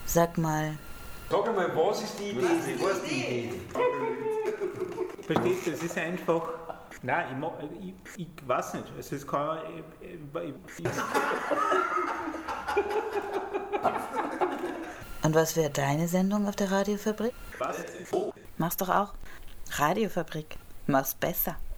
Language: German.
Sag mal. Sag einmal, was ist die Idee? Was ist die Idee? Verstehst du, es ist einfach... Nein, ich weiß nicht. Es ist kein... Und was wäre deine Sendung auf der Radiofabrik? Was? Mach's doch auch. Radiofabrik. Mach's besser.